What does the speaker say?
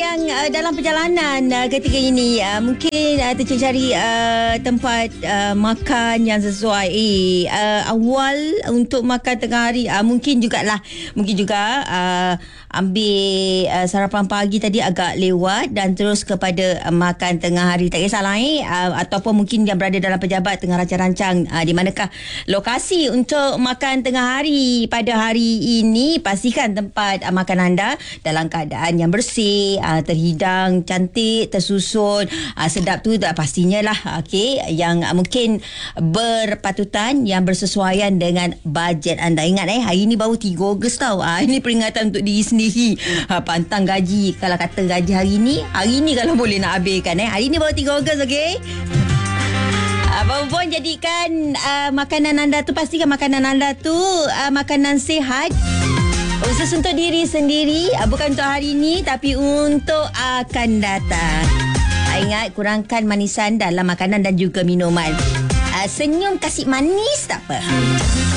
yang dalam perjalanan ketika ini mungkin tercari tempat makan yang sesuai. Awal untuk makan tengah hari mungkin juga ambil sarapan pagi tadi agak lewat dan terus kepada makan tengah hari. Tak kisahlah ataupun mungkin yang berada dalam pejabat tengah rancang-rancang di manakah lokasi untuk makan tengah hari pada hari ini. Pastikan tempat makan anda dalam keadaan yang bersih, terhidang cantik, tersusun, sedap tu pastinya lah. Okey, yang mungkin berpatutan, yang bersesuaian dengan bajet anda. Ingat hari ni baru 3 Ogos tau. Ini peringatan untuk diri sendiri. Pantang gaji. Kalau kata gaji hari ni kalau boleh nak habiskan. Hari ni baru 3 Ogos, okey? Apapun jadikan makanan anda tu, pastikan makanan anda tu makanan sihat. Khusus untuk diri sendiri, bukan untuk hari ini tapi untuk akan datang. Ingat, kurangkan manisan dalam makanan dan juga minuman. Senyum kasih manis tak apa.